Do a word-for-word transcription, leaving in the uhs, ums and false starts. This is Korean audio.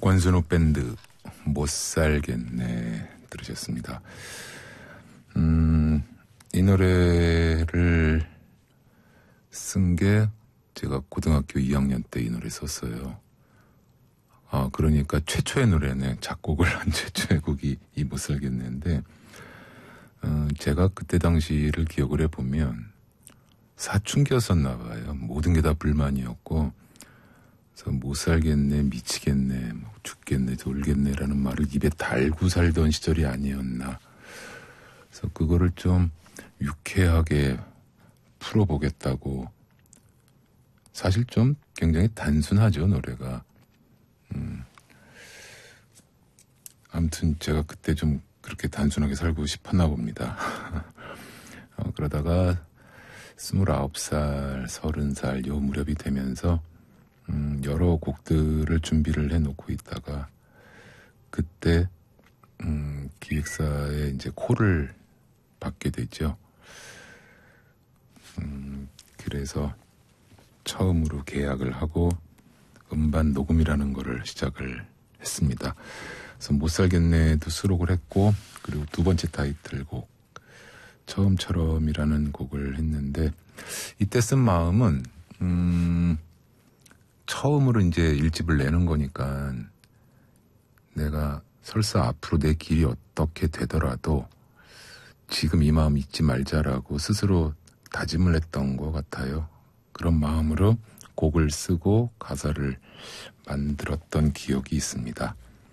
권순우 밴드 못 살겠네 들으셨습니다. 음, 이 노래를 쓴 게 제가 고등학교 이 학년 때 이 노래 썼어요. 아, 그러니까 최초의 노래네. 작곡을 한 최초의 곡이 이 못 살겠네인데, 어, 제가 그때 당시를 기억을 해보면 사춘기였었나 봐요. 모든 게 다 불만이었고, 그래서 못 살겠네, 미치겠네, 뭐 죽겠네, 돌겠네라는 말을 입에 달고 살던 시절이 아니었나. 그래서 그거를 좀 유쾌하게 풀어보겠다고. 사실 좀 굉장히 단순하죠, 노래가. 음. 아무튼 제가 그때 좀 그렇게 단순하게 살고 싶었나 봅니다. 어, 그러다가 스물아홉 살, 서른 살 요 무렵이 되면서 음, 여러 곡들을 준비를 해놓고 있다가 그때 음, 기획사에 이제 콜을 받게 되죠. 음, 그래서 처음으로 계약을 하고 음반 녹음이라는 거를 시작을 했습니다. 그래서 못 살겠네도 수록을 했고, 그리고 두 번째 타이틀곡 처음처럼이라는 곡을 했는데, 이때 쓴 마음은 음, 처음으로 이제 일집을 내는 거니까 내가 설사 앞으로 내 길이 어떻게 되더라도 지금 이 마음 잊지 말자라고 스스로 다짐을 했던 것 같아요. 그런 마음으로 곡을 쓰고 가사를 만들었던 기억이 있습니다.